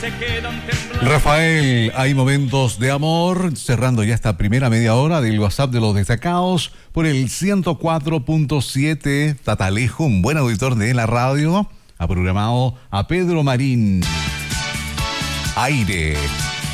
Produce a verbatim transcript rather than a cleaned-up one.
Rafael, hay momentos de amor, cerrando ya esta primera media hora del WhatsApp de los destacados por el ciento cuatro punto siete. Tatalejo, un buen auditor de la radio, ha programado a Pedro Marín. Aire.